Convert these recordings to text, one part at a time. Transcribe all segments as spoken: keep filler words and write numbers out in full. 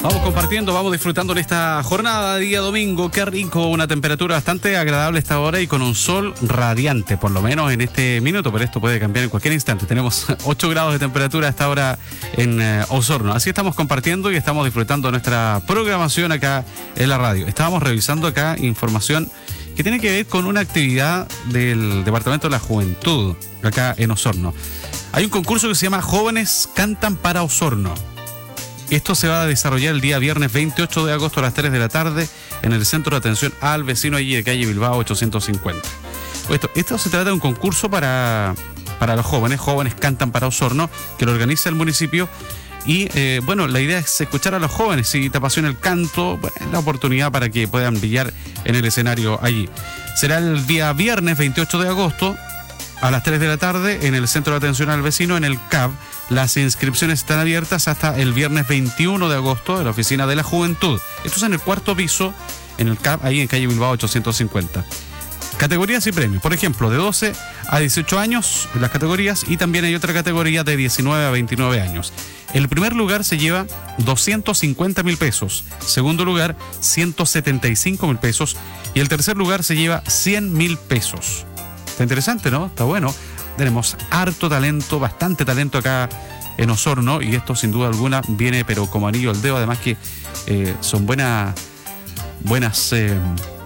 Vamos compartiendo, vamos disfrutando en esta jornada de día domingo. Qué rico, una temperatura bastante agradable a esta hora y con un sol radiante, por lo menos en este minuto, pero esto puede cambiar en cualquier instante. Tenemos ocho grados de temperatura a esta hora en eh, Osorno. Así estamos compartiendo y estamos disfrutando nuestra programación acá en la radio. Estábamos revisando acá información que tiene que ver con una actividad del Departamento de la Juventud acá en Osorno. Hay un concurso que se llama Jóvenes Cantan para Osorno. Esto se va a desarrollar el día viernes veintiocho de agosto a las tres de la tarde en el Centro de Atención al Vecino, allí de calle Bilbao ochocientos cincuenta. Esto, esto se trata de un concurso para, para los jóvenes, Jóvenes Cantan para Osorno, que lo organiza el municipio. Y eh, bueno, la idea es escuchar a los jóvenes. Si te apasiona el canto, bueno, es la oportunidad para que puedan brillar en el escenario allí. Será el día viernes veintiocho de agosto a las tres de la tarde en el Centro de Atención al Vecino, en el C A B. Las inscripciones están abiertas hasta el viernes veintiuno de agosto en la Oficina de la Juventud. Esto es en el cuarto piso, en el C A B, ahí en calle Bilbao ochocientos cincuenta. Categorías y premios. Por ejemplo, de doce a dieciocho años las categorías, y también hay otra categoría de diecinueve a veintinueve años. El primer lugar se lleva doscientos cincuenta mil pesos, segundo lugar ciento setenta y cinco mil pesos y el tercer lugar se lleva cien mil pesos. Está interesante, ¿no? Está bueno. Tenemos harto talento, bastante talento acá en Osorno, y esto sin duda alguna viene pero como anillo al dedo. Además que eh, son buenas, buenas eh,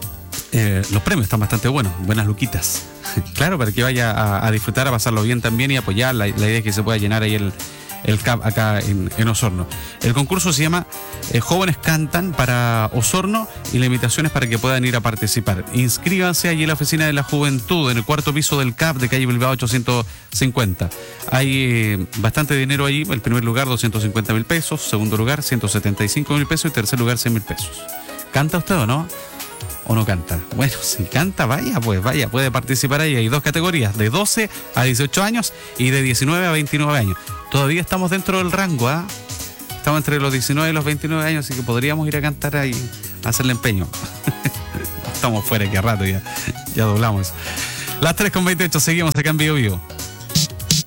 eh, los premios están bastante buenos, buenas luquitas. Claro, para que vaya a, a disfrutar, a pasarlo bien también y apoyar. La, la idea es que se pueda llenar ahí el, el C A B acá en, en Osorno. El concurso se llama eh, Jóvenes Cantan para Osorno, y la invitación es para que puedan ir a participar. Inscríbanse allí en la Oficina de la Juventud, en el cuarto piso del C A B de calle Bilbao ochocientos cincuenta. Hay eh, bastante dinero allí. El primer lugar doscientos cincuenta mil pesos, segundo lugar ciento setenta y cinco mil pesos y tercer lugar cien mil pesos. ¿Canta usted o no? ¿O no canta? Bueno, si canta, vaya, pues vaya, puede participar ahí. Hay dos categorías, de doce a dieciocho años y de diecinueve a veintinueve años. Todavía estamos dentro del rango, ¿ah? ¿eh? Estamos entre los diecinueve y los veintinueve años, así que podríamos ir a cantar ahí, a hacerle empeño. Estamos fuera, que a rato ya, ya doblamos. Las tres con veintiocho, seguimos acá en Vivo Vivo.